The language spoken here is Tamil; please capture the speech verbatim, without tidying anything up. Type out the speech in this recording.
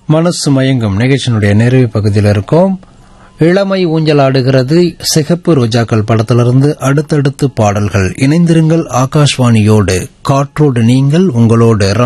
மனசு மயங்கும் நிகழ்ச்சியினுடைய நிறைவு பகுதியில் இருக்கோம். இளமை ஊஞ்சலாடுகிறது சிகப்பு ரோஜாக்கள் படத்திலிருந்து அடுத்தடுத்து பாடல்கள். இணைந்திருங்கள் ஆகாஷ்வாணியோடு. காற்றோடு நீங்கள், உங்களோடு